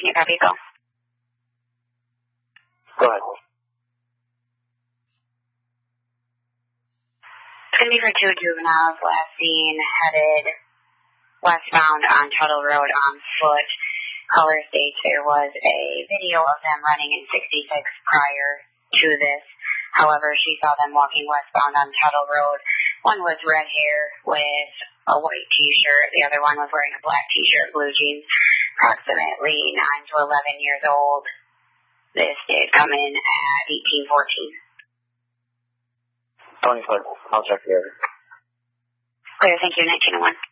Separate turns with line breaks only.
your car vehicle.
Go ahead.
It's going to be for two juveniles last seen headed westbound on Tuttle Road on foot. Caller states there was a video of them running in 66 prior to this. However, she saw them walking westbound on Tuttle Road. One was red hair with a white t-shirt. The other one was wearing a black t-shirt, blue jeans, approximately 9 to 11 years old. This did come in at 1814.
Tony, I'll check here.
Clear, thank you, 1901.